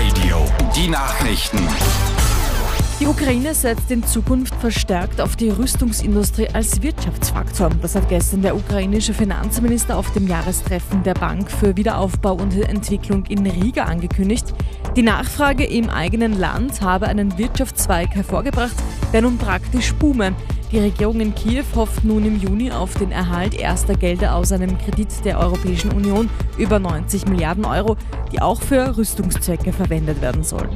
Radio. Die Nachrichten. Die Ukraine setzt in Zukunft verstärkt auf die Rüstungsindustrie als Wirtschaftsfaktor. Das hat gestern der ukrainische Finanzminister auf dem Jahrestreffen der Bank für Wiederaufbau und Entwicklung in Riga angekündigt. Die Nachfrage im eigenen Land habe einen Wirtschaftszweig hervorgebracht, der nun praktisch boome. Die Regierung in Kiew hofft nun im Juni auf den Erhalt erster Gelder aus einem Kredit der Europäischen Union über 90 Milliarden Euro, die auch für Rüstungszwecke verwendet werden sollen.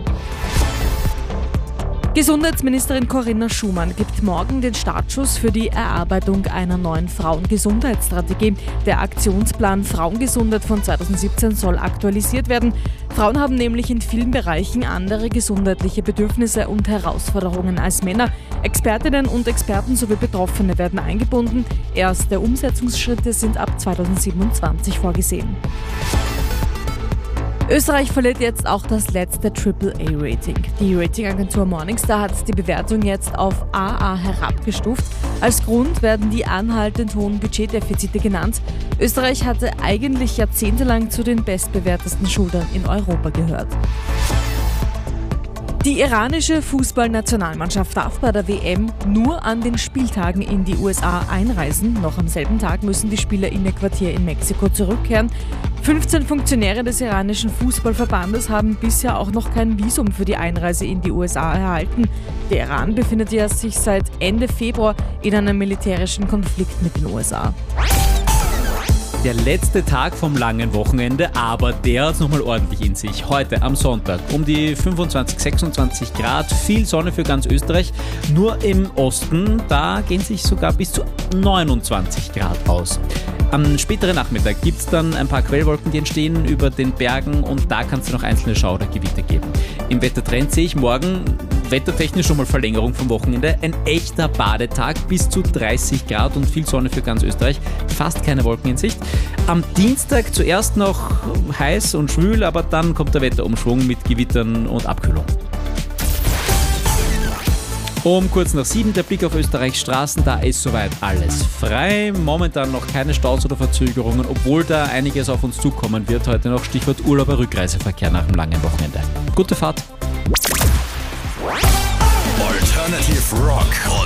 Gesundheitsministerin Corinna Schumann gibt morgen den Startschuss für die Erarbeitung einer neuen Frauengesundheitsstrategie. Der Aktionsplan Frauengesundheit von 2017 soll aktualisiert werden. Frauen haben nämlich in vielen Bereichen andere gesundheitliche Bedürfnisse und Herausforderungen als Männer. Expertinnen und Experten sowie Betroffene werden eingebunden. Erste Umsetzungsschritte sind ab 2027 vorgesehen. Österreich verliert jetzt auch das letzte AAA-Rating. Die Ratingagentur Morningstar hat die Bewertung jetzt auf AA herabgestuft. Als Grund werden die anhaltend hohen Budgetdefizite genannt. Österreich hatte eigentlich jahrzehntelang zu den bestbewertesten Schuldern in Europa gehört. Die iranische Fußballnationalmannschaft darf bei der WM nur an den Spieltagen in die USA einreisen. Noch am selben Tag müssen die Spieler in ihr Quartier in Mexiko zurückkehren. 15 Funktionäre des iranischen Fußballverbandes haben bisher auch noch kein Visum für die Einreise in die USA erhalten. Der Iran befindet ja sich seit Ende Februar in einem militärischen Konflikt mit den USA. Der letzte Tag vom langen Wochenende, aber der hat es nochmal ordentlich in sich. Heute am Sonntag um die 25, 26 Grad, viel Sonne für ganz Österreich. Nur im Osten, da gehen sich sogar bis zu 29 Grad aus. Am späteren Nachmittag gibt es dann ein paar Quellwolken, die entstehen über den Bergen und da kann es noch einzelne Schaudergewitter geben. Im Wettertrend sehe ich morgen wettertechnisch schon mal Verlängerung vom Wochenende. Ein echter Badetag, bis zu 30 Grad und viel Sonne für ganz Österreich. Fast keine Wolken in Sicht. Am Dienstag zuerst noch heiß und schwül, aber dann kommt der Wetterumschwung mit Gewittern und Abkühlung. Um kurz nach 7 der Blick auf Österreichs Straßen, da ist soweit alles frei. Momentan noch keine Staus oder Verzögerungen, obwohl da einiges auf uns zukommen wird. Heute noch Stichwort Urlauber, Rückreiseverkehr nach dem langen Wochenende. Gute Fahrt! Alternative Rock